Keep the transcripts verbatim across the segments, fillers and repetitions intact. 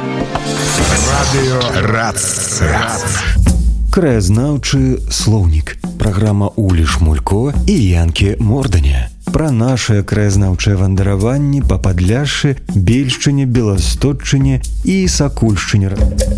Радио Краязнаўчы слоўнік. Праграма Улі Шмулько і Янкі Морданя. Пра нашыя краязнаўчыя вандраванні па Падляшшы, Бельшчыне, Беласточчыне і Сакульшчыне.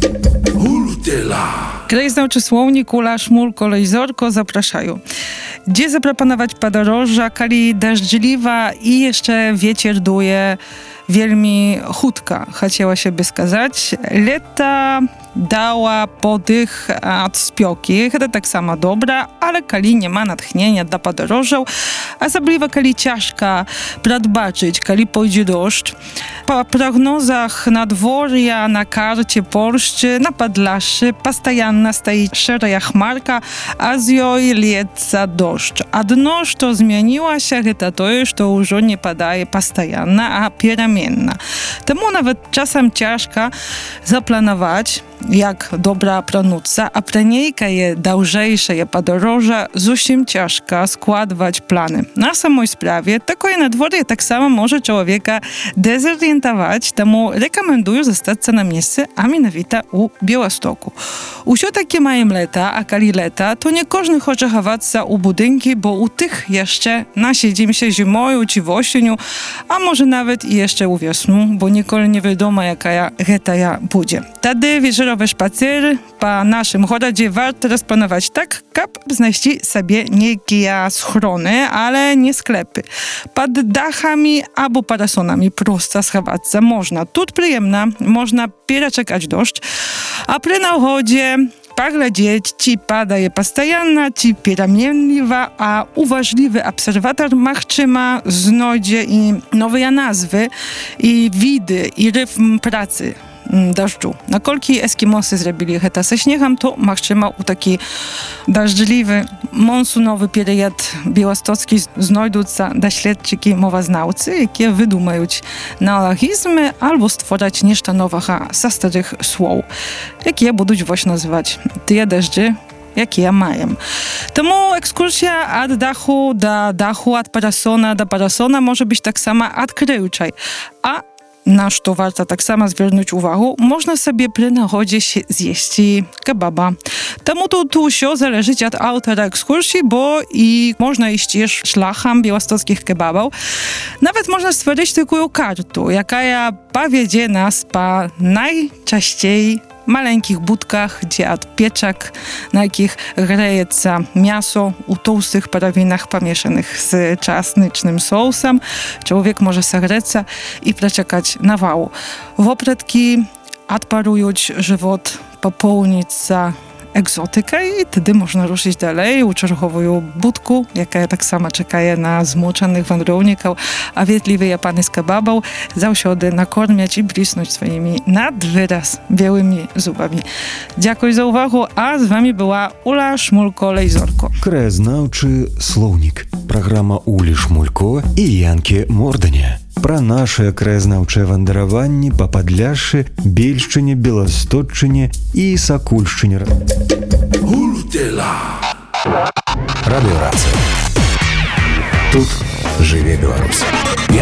Krajoznawczy słownik Ula Szmulko Lejzorko zapraszają. Gdzie zaproponować podróża, kali deszczliwa i jeszcze wiecier duje wielmi chudka, chciała się by skazać. Leta dała podych od spioki, to tak samo dobra, ale kali nie ma natchnienia dla podróżą, a zabliwa kali ciężka przedbaczyć, kali pójdzie deszcz. Po prognozach nadworja na karcie Polszczy, na Podlaszy, postojanna stoi szara chmarka, a z jej leca deszcz. A dno, co zmieniła się, to to, że już nie padaje postojanna, a pieramienna. Temu nawet czasem ciężko zaplanować, jak dobra pranuca, a pranejka je dłużejsze je podróże, zusim ciężko składować plany. Na samej sprawie, takie nadworje tak samo może człowieka dezorientować, temu rekomenduję zostać na miejscu, a mianowicie u Białostoku. Usio takie mają lata, a kali lata, to nie każdy chce chować się u budynki, bo u tych jeszcze nasiedzimy się zimą czy w osieniu, a może nawet i jeszcze u wiosnu, bo nikogo nie wiadomo, jaka reta będzie. Wtedy wieczorowe spacery po naszym chodzie warto rozplanować tak, aby znaleźć sobie niejakie schrony, ale nie sklepy. Pod dachami albo parasonami prosto schować się można. Tu przyjemna, można przeczekać deszcz, a przy nachodzie poglądać, czy pada je postojanna, czy pieramienliwa, a uważliwy obserwator machczyma znajdzie i nowe nazwy, i widy, i rytm pracy deszczu. Na kolki Eskimosy zrobili heta ze śniegiem, to machczyma u taki deszczliwy, monsunowy period białostocki znajdą się doświadczyki mowoznawcy, jakie wydumają neologizmy albo stworzyć nieszta nowego ze starych słów, jakie będą właśnie nazywać te deszczy, jakie mają. Temu ekskursja od dachu do dachu, od parasona do parasona może być tak samo odkrywczej, a na co warto tak samo zwrócić uwagę, można sobie przy nachodzie zjeść kebaba. Temu to tu się zależy od autora ekskursji, bo i można iść też szlachem białostockich kebabów. Nawet można stworzyć taką kartę, jaka powiedzie nas po najczęściej maleńkich budkach, gdzie od pieczek, na jakich greje się mięso u tłustych parawinach pomieszanych z czasnycznym sosem. Człowiek może zagrzeć i przeczekać na wału. Wopretki odparują żywot, popełnić się egzotykę i wtedy można ruszyć dalej. Uczerchowują budku, jaka tak samo czeka na zmoczonych wędrowników, a wiedliwe Japany z kebabą zawsze nakormiać i blisnąć swoimi nad wyraz białymi zubami. Dziękuję za uwagę, a z wami była Ula Szmulko-Lejzorko. Краязнаўчы слоўнік. Праграма Улі Шмулько і Янкі Морданя. Пра нашыя краязнаўчыя вандраванні па Падляшшы, Бельшчыне, Беласточчыне і Сакульшчыне. Радыёрацыя. Тут жыве Беларусь.